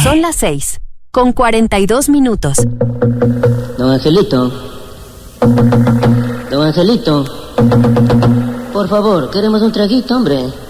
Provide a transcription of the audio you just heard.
Son las 6:42. Don Angelito. Don Angelito. Por favor, queremos un traguito, hombre.